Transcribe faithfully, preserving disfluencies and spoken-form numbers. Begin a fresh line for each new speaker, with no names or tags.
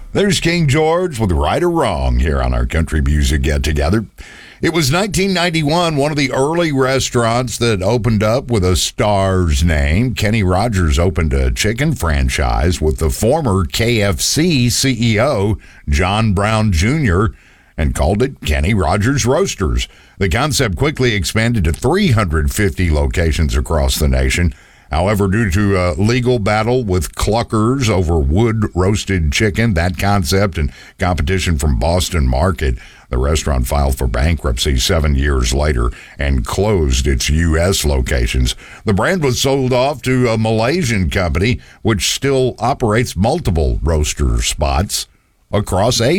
There's King George with Right or Wrong here on our Country Music Get Together. It was nineteen ninety-one, one of the early restaurants that opened up with a star's name. Kenny Rogers opened a chicken franchise with the former K F C C E O, John Brown Junior, and called it Kenny Rogers Roasters. The concept quickly expanded to three hundred fifty locations across the nation. However, due to a legal battle with Cluckers over wood-roasted chicken, that concept, and competition from Boston Market, the restaurant filed for bankruptcy seven years later and closed its U S locations. The brand was sold off to a Malaysian company, which still operates multiple roaster spots across Asia.